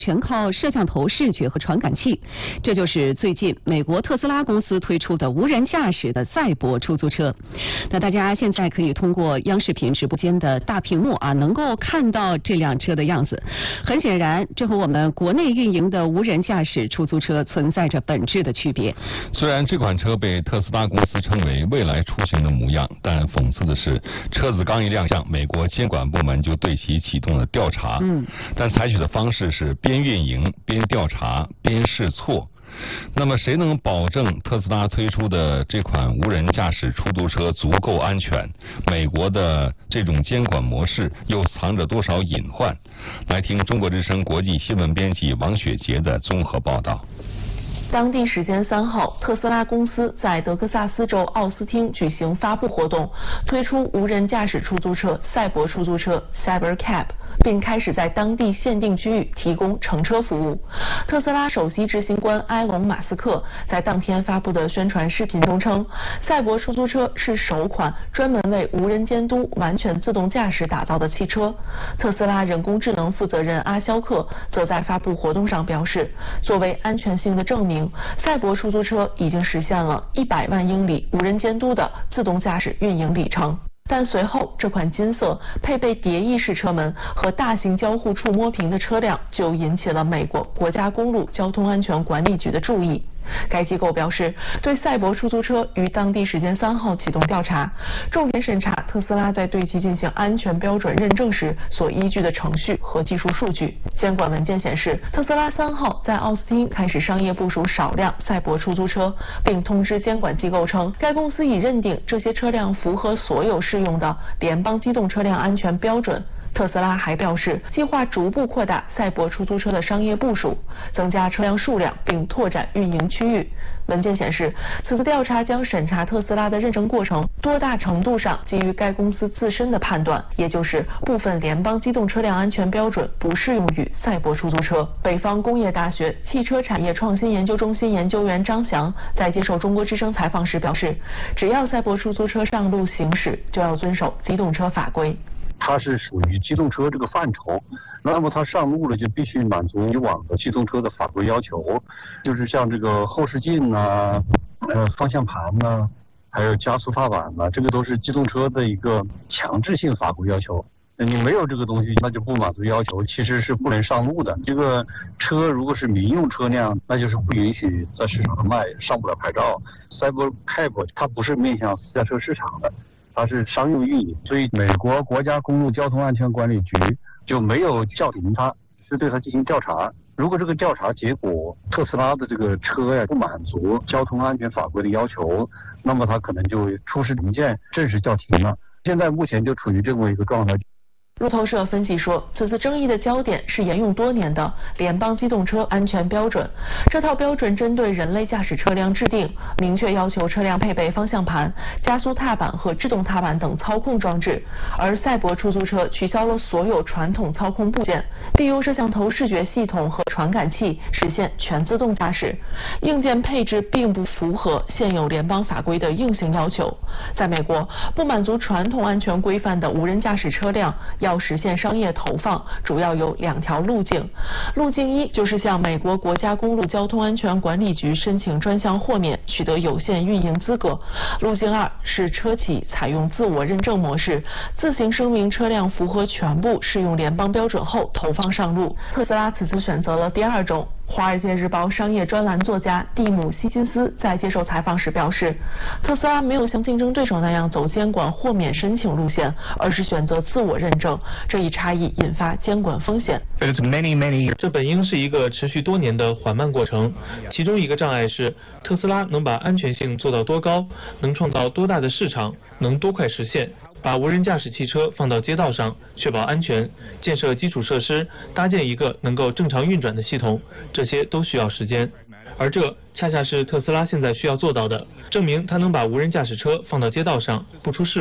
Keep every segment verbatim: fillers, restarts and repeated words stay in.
全靠摄像头视觉和传感器，这就是最近美国特斯拉公司推出的无人驾驶的赛博出租车。那大家现在可以通过央视频直播间的大屏幕啊，能够看到这辆车的样子。很显然，这和我们国内运营的无人驾驶出租车存在着本质的区别。 虽然这款车被特斯拉公司称为未来出行的模样，但讽刺的是，车子刚一亮相，美国监管部门就对其启动了调查。嗯，但采取的方式是边运营边调查边试错。那么谁能保证特斯拉推出的这款无人驾驶出租车足够安全？美国的这种监管模式又藏着多少隐患？来听中国之声国际新闻编辑王雪杰的综合报道。 当地时间三号，特斯拉公司在德克萨斯州奥斯汀举行发布活动，推出无人驾驶出租车赛博出租车 Cybercab， 并开始在当地限定区域提供乘车服务。特斯拉首席执行官埃隆·马斯克在当天发布的宣传视频中称，赛博出租车是首款专门为无人监督、完全自动驾驶打造的汽车。特斯拉人工智能负责人阿肖克则在发布活动上表示，作为安全性的证明，赛博出租车已经实现了一百万英里无人监督的自动驾驶运营里程。但随后，这款金色配备蝶翼式车门和大型交互触摸屏的车辆就引起了美国国家公路交通安全管理局的注意。该机构表示，对赛博出租车于当地时间三号启动调查，重点审查特斯拉在对其进行安全标准认证时所依据的程序和技术数据。监管文件显示，特斯拉三号在奥斯汀开始商业部署少量赛博出租车，并通知监管机构称，该公司已认定这些车辆符合所有适用的联邦机动车辆安全标准。特斯拉还表示，计划逐步扩大赛博出租车的商业部署，增加车辆数量，并拓展运营区域。文件显示，此次调查将审查特斯拉的认证过程多大程度上基于该公司自身的判断，也就是部分联邦机动车辆安全标准不适用于赛博出租车。北方工业大学汽车产业创新研究中心研究员张翔在接受中国之声采访时表示，只要赛博出租车上路行驶，就要遵守机动车法规。 它是属于机动车这个范畴，那么它上路了就必须满足以往的机动车的法规要求，就是像这个后视镜啊、呃方向盘呐、啊，还有加速踏板呐、啊，这个都是机动车的一个强制性法规要求。你没有这个东西，那就不满足要求，其实是不能上路的。这个车如果是民用车辆，那就是不允许在市场上卖，上不了牌照。Cybercab 它不是面向私家车市场的。它是商用运营，所以美国国家公路交通安全管理局就没有叫停它，是对它进行调查。如果这个调查结果特斯拉的这个车呀不满足交通安全法规的要求，那么它可能就出示文件正式叫停了。现在目前就处于这么一个状态。 路透社分析说，此次争议的焦点是沿用多年的联邦机动车安全标准。这套标准针对人类驾驶车辆制定，明确要求车辆配备方向盘、加速踏板和制动踏板等操控装置。而赛博出租车取消了所有传统操控部件，利用摄像头视觉系统和传感器实现全自动驾驶。硬件配置并不符合现有联邦法规的硬性要求。在美国，不满足传统安全规范的无人驾驶车辆要要实现商业投放，主要有两条路径。路径一就是向美国国家公路交通安全管理局申请专项豁免，取得有限运营资格。路径二是车企采用自我认证模式，自行声明车辆符合全部适用联邦标准后投放上路。特斯拉此次选择了第二种。《华尔街日报》商业专栏作家蒂姆·希金斯在接受采访时表示，特斯拉没有像竞争对手那样走监管豁免申请路线，而是选择自我认证，这一差异引发监管风险。 这本应是一个持续多年的缓慢过程，其中一个障碍是特斯拉能把安全性做到多高，能创造多大的市场，能多快实现。把无人驾驶汽车放到街道上，确保安全，建设基础设施，搭建一个能够正常运转的系统，这些都需要时间。而这恰恰是特斯拉现在需要做到的，证明它能把无人驾驶车放到街道上，不出事故。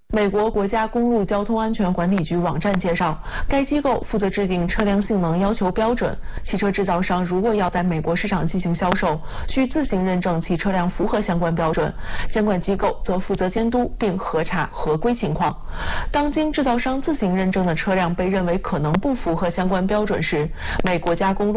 美国国家公路交通安全管理局网站介绍，该机构负责制定车辆性能要求标准。汽车制造商如果要在美国市场进行销售，需自行认证其车辆符合相关标准，监管机构则负责监督并核查合规情况。当经制造商自行认证的车辆被认为可能不符合相关标准时，美国家公路